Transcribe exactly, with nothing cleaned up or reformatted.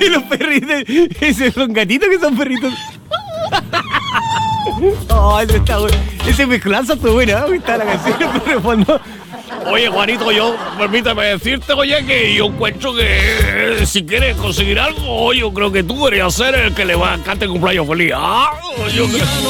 Y los perritos, esos son gatitos que son perritos. Oh, ese está bueno. Ese mezclazo está bueno, ¿eh? Está la canción pero de fondo. Oye, Juanito, yo, permítame decirte, oye, que yo encuentro que eh, si quieres conseguir algo, yo creo que tú deberías ser el que le va a cantar cumpleaños feliz. Ah, yo creo.